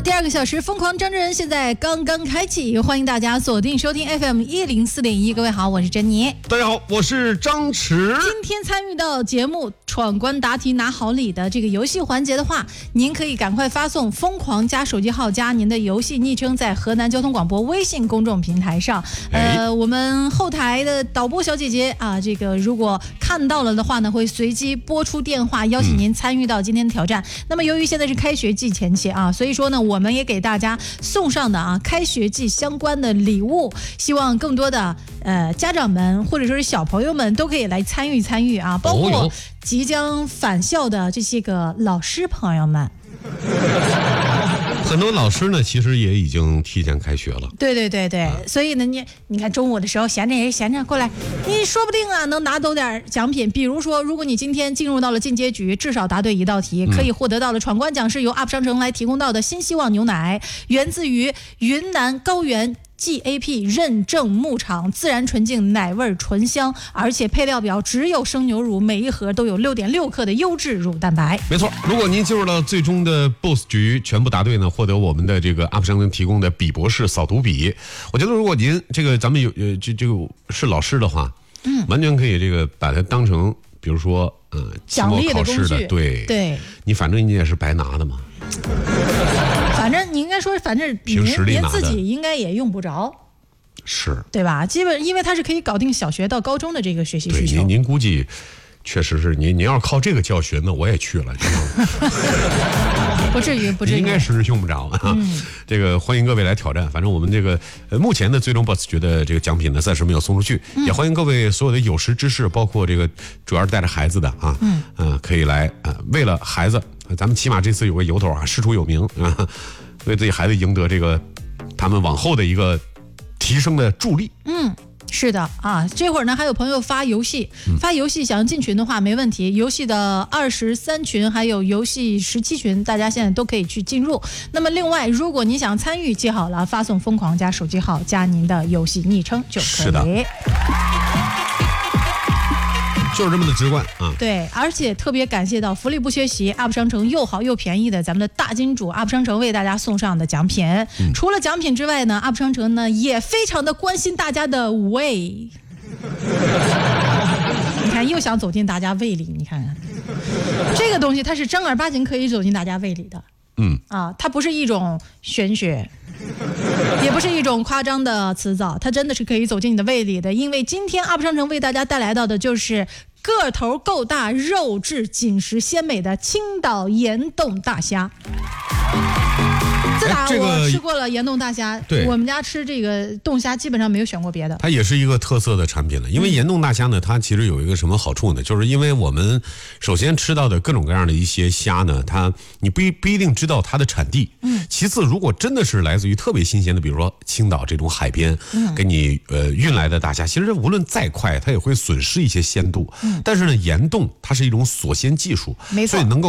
第二个小时疯狂张真人现在刚刚开启，欢迎大家锁定收听 FM104.1。各位好，我是珍妮。 大家好，我是张弛。 今天参与到节目闯关答题拿好礼的这个游戏环节的话，您可以赶快发送疯狂加手机号加您的游戏昵称在河南交通广播微信公众平台上。我们后台的导播小姐姐啊，这个如果看到了的话呢，会随机拨出电话邀请您参与到今天的挑战。那么由于现在是开学季前期啊，所以说呢，我们也给大家送上的开学季相关的礼物，希望更多的家长们或者说是小朋友们都可以来参与啊，包括即将返校的这些个老师朋友们。 很多老师呢，其实也已经提前开学了。 对，所以呢，你看中午的时候闲着过来，你说不定能拿走点奖品。比如说，如果你今天进入到了进阶局，至少答对一道题，可以获得到了闯关奖是由 UP 商城来提供到的新希望牛奶，源自于云南高原GAP 认证牧场，自然纯净，奶味醇香，而且配料表只有生牛乳，每一盒都有6.6克的优质乳蛋白。 没错，如果您进入到最终的 BOSS 局全部答对呢，获得我们的这个 UP 商城提供的笔博士扫读笔。我觉得如果您这个咱们有这个是老师的话，完全可以这个把它当成比如说期末考试的，对，你反正你也是白拿的嘛。 反正你应该说，反正您自己应该也用不着， 是对吧？基本因为它是可以搞定小学到高中的这个学习需求。 您估计确实是您要是靠这个教学呢，我也去了， 不至于， 应该是用不着啊。这个欢迎各位来挑战，反正我们这个目前的最终 BOSS 局的这个奖品呢，暂时没有送出去，也欢迎各位所有的有识之士，包括这个主要是带着孩子的可以来为了孩子，咱们起码这次有个由头师出有名为自己孩子赢得这个他们往后的一个提升的助力。 是的这会儿呢还有朋友发游戏，想要进群的话没问题，游戏的23群还有游戏17群，大家现在都可以去进入。那么另外，如果你想参与，记好了，发送疯狂加手机号加您的游戏昵称就可以。 是的，就是这么的直观对，而且特别感谢到福利不缺席 UP 商城又好又便宜的咱们的大金主 UP 商城为大家送上的奖品。除了奖品之外呢，UP 商城呢也非常的关心大家的胃。你看又想走进大家胃里，你看看这个东西它是正儿八经可以走进大家胃里的。它不是一种玄学，也不是一种夸张的词藻，它真的是可以走进你的胃里的。因为今天 UP 商城为大家带来到的就是个头够大、肉质紧实鲜美的青岛盐冻大虾。自打我吃过了盐冻大虾，我们家吃这个冻虾基本上没有选过别的。 它也是一个特色的产品了，因为盐冻大虾呢，它其实有一个什么好处呢？就是因为我们首先吃到的各种各样的一些虾呢，你不一定知道它的产地。其次，如果真的是来自于特别新鲜的，比如说青岛这种海边给你运来的大虾，其实无论再快，它也会损失一些鲜度。但是呢，盐冻它是一种锁鲜技术， 没错， 所以能够